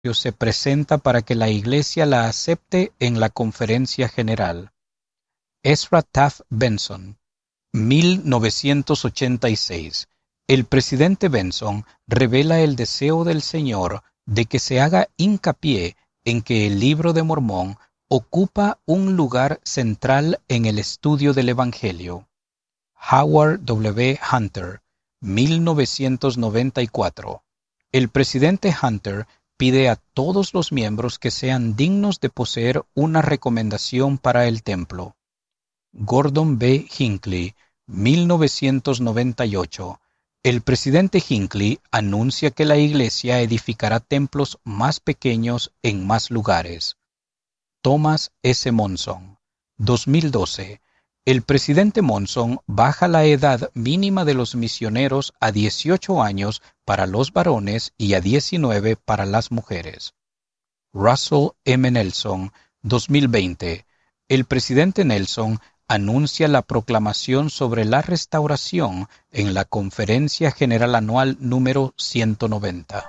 se presenta para que la Iglesia la acepte en la Conferencia General. Ezra Taft Benson, 1986. El presidente Benson revela el deseo del Señor de que se haga hincapié en que el Libro de Mormón ocupa un lugar central en el estudio del Evangelio. Howard W. Hunter, 1994. El presidente Hunter pide a todos los miembros que sean dignos de poseer una recomendación para el templo. Gordon B. Hinckley, 1998. El presidente Hinckley anuncia que la Iglesia edificará templos más pequeños en más lugares. Thomas S. Monson, 2012. El presidente Monson baja la edad mínima de los misioneros a 18 años para los varones y a 19 para las mujeres. Russell M. Nelson, 2020. El presidente Nelson anuncia la proclamación sobre la restauración en la Conferencia General Anual número 190.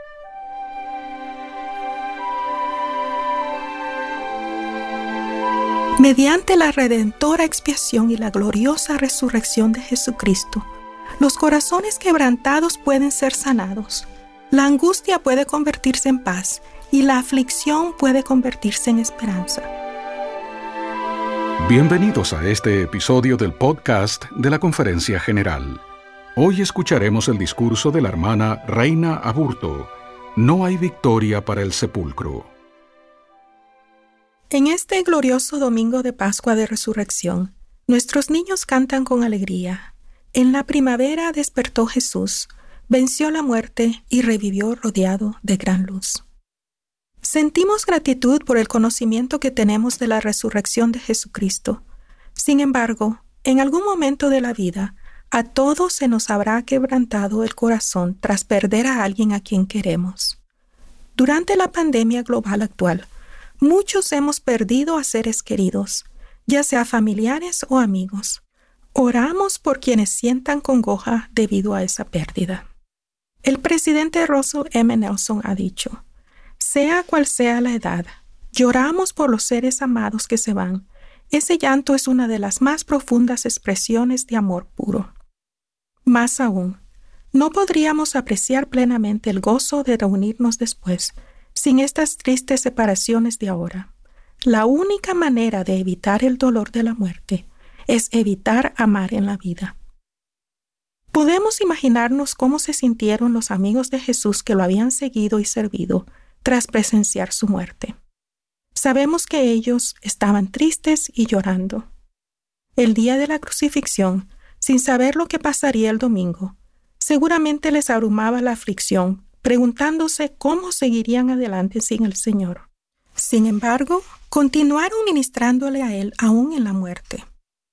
Mediante la redentora expiación y la gloriosa resurrección de Jesucristo, los corazones quebrantados pueden ser sanados, la angustia puede convertirse en paz y la aflicción puede convertirse en esperanza. Bienvenidos a este episodio del podcast de la Conferencia General. Hoy escucharemos el discurso de la hermana Reina Aburto. No hay victoria para el sepulcro. En este glorioso domingo de Pascua de Resurrección, nuestros niños cantan con alegría. En la primavera despertó Jesús, venció la muerte y revivió rodeado de gran luz. Sentimos gratitud por el conocimiento que tenemos de la resurrección de Jesucristo. Sin embargo, en algún momento de la vida, a todos se nos habrá quebrantado el corazón tras perder a alguien a quien queremos. Durante la pandemia global actual, muchos hemos perdido a seres queridos, ya sea familiares o amigos. Oramos por quienes sientan congoja debido a esa pérdida. El presidente Russell M. Nelson ha dicho: sea cual sea la edad, lloramos por los seres amados que se van. Ese llanto es una de las más profundas expresiones de amor puro. Más aún, no podríamos apreciar plenamente el gozo de reunirnos después, sin estas tristes separaciones de ahora. La única manera de evitar el dolor de la muerte es evitar amar en la vida. Podemos imaginarnos cómo se sintieron los amigos de Jesús que lo habían seguido y servido tras presenciar su muerte. Sabemos que ellos estaban tristes y llorando. El día de la crucifixión, sin saber lo que pasaría el domingo, seguramente les abrumaba la aflicción, preguntándose cómo seguirían adelante sin el Señor. Sin embargo, continuaron ministrándole a Él aún en la muerte.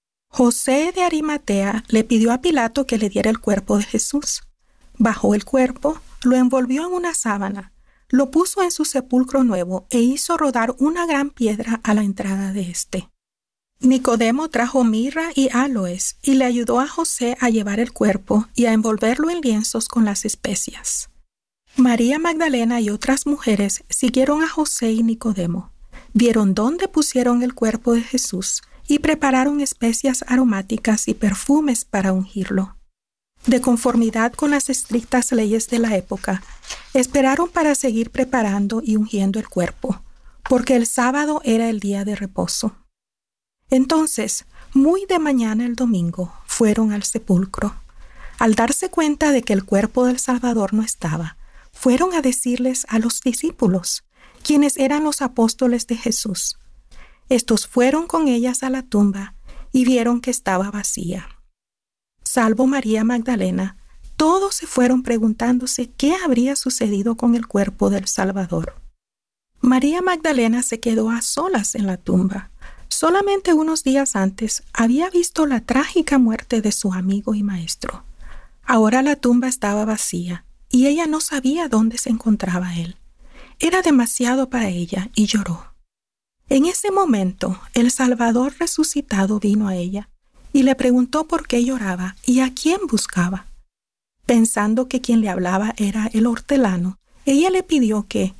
José de Arimatea le pidió a Pilato que le diera el cuerpo de Jesús. Bajó el cuerpo, lo envolvió en una sábana, lo puso en su sepulcro nuevo e hizo rodar una gran piedra a la entrada de éste. Nicodemo trajo mirra y áloes y le ayudó a José a llevar el cuerpo y a envolverlo en lienzos con las especias. María Magdalena y otras mujeres siguieron a José y Nicodemo, vieron dónde pusieron el cuerpo de Jesús y prepararon especias aromáticas y perfumes para ungirlo. De conformidad con las estrictas leyes de la época, esperaron para seguir preparando y ungiendo el cuerpo, porque el sábado era el día de reposo. Entonces, muy de mañana el domingo, fueron al sepulcro. Al darse cuenta de que el cuerpo del Salvador no estaba, fueron a decirles a los discípulos, quienes eran los apóstoles de Jesús. Estos fueron con ellas a la tumba y vieron que estaba vacía. Salvo María Magdalena, todos se fueron preguntándose qué habría sucedido con el cuerpo del Salvador. María Magdalena se quedó a solas en la tumba. Solamente unos días antes había visto la trágica muerte de su amigo y maestro. Ahora la tumba estaba vacía y ella no sabía dónde se encontraba él. Era demasiado para ella y lloró. En ese momento, el Salvador resucitado vino a ella y le preguntó por qué lloraba y a quién buscaba. Pensando que quien le hablaba era el hortelano, ella le pidió que,